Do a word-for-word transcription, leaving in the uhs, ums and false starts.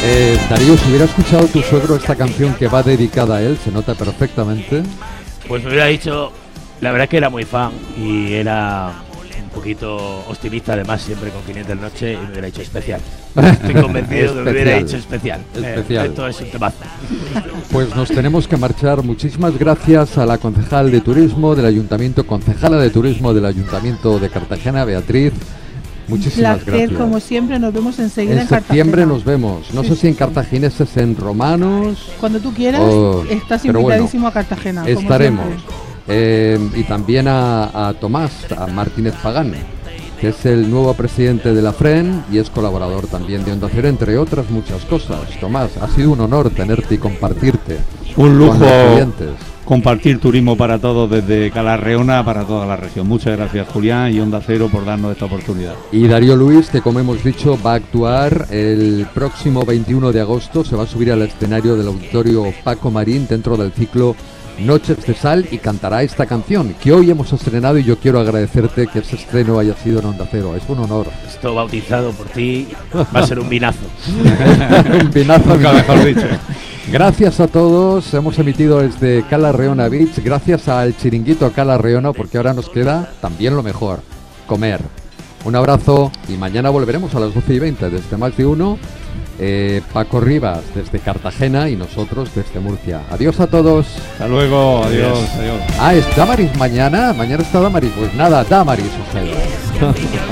Eh, Darío, si hubiera escuchado tu suegro esta canción que va dedicada a él, se nota perfectamente. Pues me hubiera dicho, la verdad que era muy fan y era un poquito optimista, además siempre con quinientas noche, y me hubiera dicho especial. Estoy convencido que me hubiera dicho especial. Especial. Eh, esto es un temazo. Pues nos tenemos que marchar. Muchísimas gracias a la concejal de turismo del Ayuntamiento, concejala de turismo del Ayuntamiento de Cartagena, Beatriz. Muchísimas placer, gracias. como siempre, nos vemos enseguida En en, septiembre Cartagena. nos vemos. No Sí, sé si sí. en cartagineses, en romanos. Cuando tú quieras, Oh, estás pero invitadísimo bueno, a Cartagena. como Estaremos. siempre. Eh, y también a, a Tomás, a Martínez Pagán, que es el nuevo presidente de la FREN y es colaborador también de Onda Cero, entre otras muchas cosas. Tomás, ha sido un honor tenerte y compartirte. Un lujo con los clientes. compartir turismo para todos desde Calarreona para toda la región. Muchas gracias, Julián y Onda Cero, por darnos esta oportunidad. Y Darío Luis, que como hemos dicho va a actuar el próximo veintiuno de agosto, se va a subir al escenario del Auditorio Paco Marín dentro del ciclo Noches de Sal y cantará esta canción que hoy hemos estrenado, y yo quiero agradecerte que ese estreno haya sido en Onda Cero. Es un honor. Esto bautizado por ti va a ser un vinazo. Un vinazo, Nunca mejor dicho. Gracias a todos, hemos emitido desde Cala Reona Beach, gracias al chiringuito Cala Reona, porque ahora nos queda también lo mejor, comer. Un abrazo y mañana volveremos a las doce y veinte desde Más de Uno, eh, Paco Rivas desde Cartagena y nosotros desde Murcia. Adiós a todos. Hasta luego, adiós, adiós. Ah, ¿es Damaris mañana? Mañana está Damaris. Pues nada, Damaris os